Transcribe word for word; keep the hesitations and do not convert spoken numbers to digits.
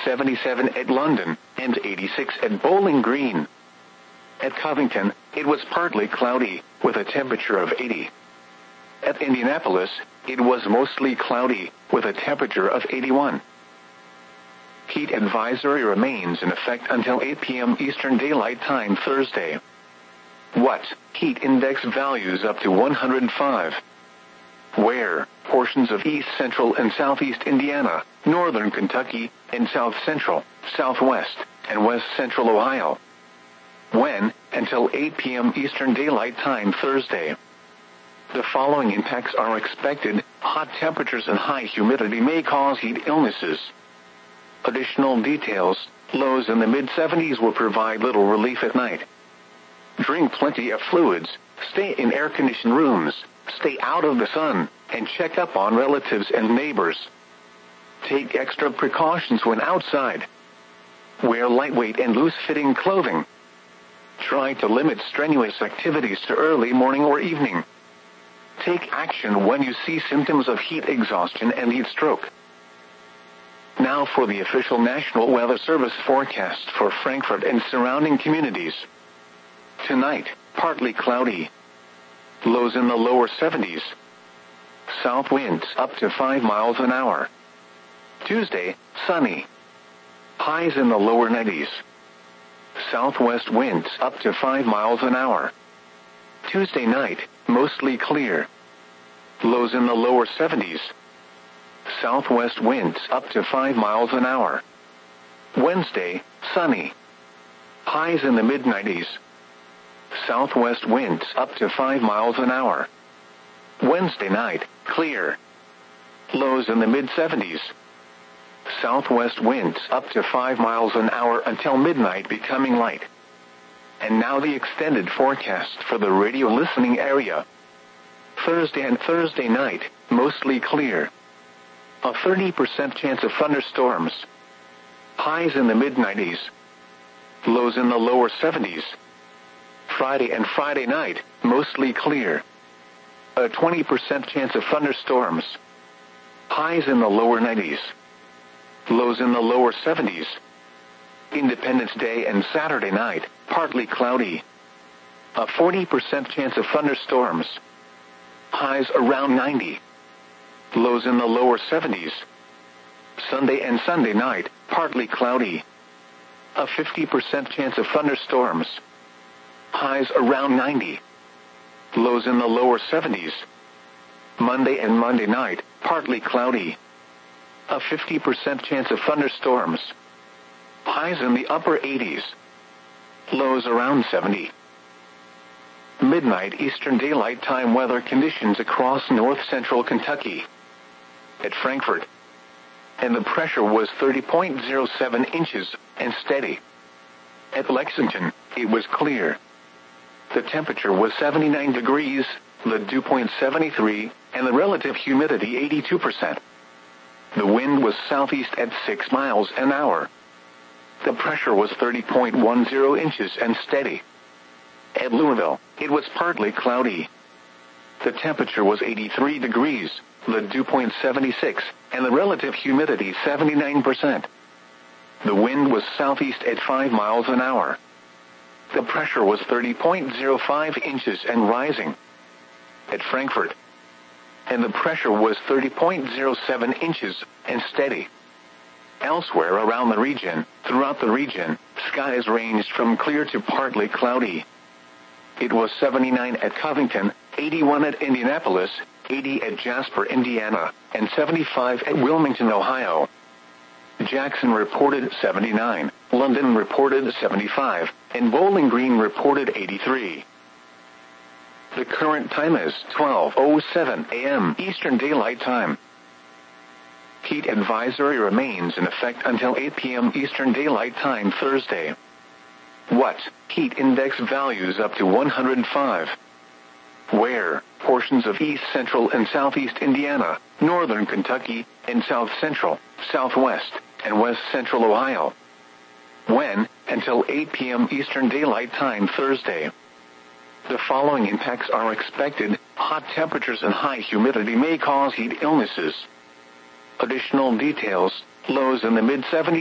seventy-seven at London, and eighty-six at Bowling Green. At Covington, it was partly cloudy, with a temperature of eighty. At Indianapolis, it was mostly cloudy, with a temperature of eighty-one. Heat advisory remains in effect until eight p m Eastern Daylight Time Thursday. What? Heat index values up to one hundred five. Where? Portions of east central and southeast Indiana, northern Kentucky, and south central, southwest, and west central Ohio. When? Until eight p m Eastern Daylight Time Thursday. The following impacts are expected. Hot temperatures and high humidity may cause heat illnesses. Additional details: lows in the mid seventies will provide little relief at night. Drink plenty of fluids, stay in air-conditioned rooms, stay out of the sun, and check up on relatives and neighbors. Take extra precautions when outside. Wear lightweight and loose-fitting clothing. Try to limit strenuous activities to early morning or evening. Take action when you see symptoms of heat exhaustion and heat stroke. Now for the official National Weather Service forecast for Frankfort and surrounding communities. Tonight, partly cloudy. Lows in the lower seventies. South winds up to five miles an hour. Tuesday, sunny. Highs in the lower nineties. Southwest winds up to five miles an hour. Tuesday night, mostly clear. Lows in the lower seventies. Southwest winds up to five miles an hour. Wednesday, sunny. Highs in the mid nineties. Southwest winds up to five miles an hour. Wednesday night, clear. Lows in the mid seventies. Southwest winds up to five miles an hour until midnight, becoming light. And now the extended forecast for the radio listening area. Thursday and Thursday night, mostly clear. A thirty percent chance of thunderstorms. Highs in the mid nineties. Lows in the lower seventies. Friday and Friday night, mostly clear. A twenty percent chance of thunderstorms. Highs in the lower nineties. Lows in the lower seventies. Independence Day and Saturday night, partly cloudy. A forty percent chance of thunderstorms. Highs around ninety. Lows in the lower seventies. Sunday and Sunday night, partly cloudy. A fifty percent chance of thunderstorms. Highs around ninety. Lows in the lower seventies. Monday and Monday night, partly cloudy. A fifty percent chance of thunderstorms. Highs in the upper eighties. Lows around seventy. Midnight Eastern Daylight Time weather conditions across north central Kentucky. At Frankfort. And the pressure was thirty point zero seven inches and steady. At Lexington, it was clear. The temperature was seventy-nine degrees, the dew point seventy-three, and the relative humidity eighty-two percent. The wind was southeast at six miles an hour. The pressure was thirty point one zero inches and steady. At Louisville, it was partly cloudy. The temperature was eighty-three degrees, the dew point seventy-six, and the relative humidity seventy-nine percent. The wind was southeast at five miles an hour. The pressure was thirty point zero five inches and rising. At Frankfort. And the pressure was thirty point zero seven inches and steady. Elsewhere around the region, throughout the region, skies ranged from clear to partly cloudy. It was seventy-nine at Covington, eighty-one at Indianapolis, eighty at Jasper, Indiana, and seventy-five at Wilmington, Ohio. Jackson reported seventy-nine, London reported seventy-five, and Bowling Green reported eighty-three. The current time is twelve oh seven a m Eastern Daylight Time. Heat advisory remains in effect until eight p m Eastern Daylight Time Thursday. What? Heat index values up to one hundred five. Where? Portions of east central and southeast Indiana, northern Kentucky, and south central, southwest, and west central Ohio. When? Until eight p m Eastern Daylight Time Thursday. The following impacts are expected. Hot temperatures and high humidity may cause heat illnesses. Additional details: lows in the mid seventies.